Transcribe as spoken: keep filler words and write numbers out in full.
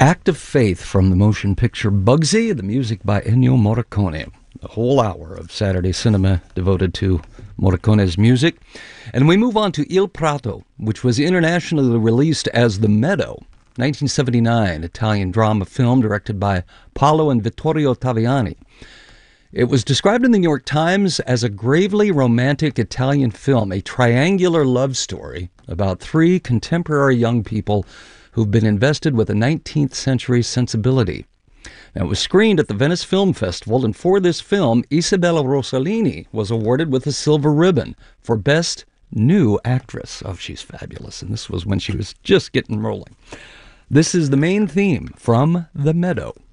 Act of Faith from the motion picture Bugsy, the music by Ennio Morricone. A whole hour of Saturday cinema devoted to Morricone's music. And we move on to Il Prato, which was internationally released as The Meadow, nineteen seventy-nine, Italian drama film directed by Paolo and Vittorio Taviani. It was described in the New York Times as a gravely romantic Italian film, a triangular love story about three contemporary young people who've been invested with a nineteenth century sensibility. Now, it was screened at the Venice Film Festival, and for this film, Isabella Rossellini was awarded with a silver ribbon for Best New Actress. Oh, she's fabulous, and this was when she was just getting rolling. This is the main theme from The Meadow.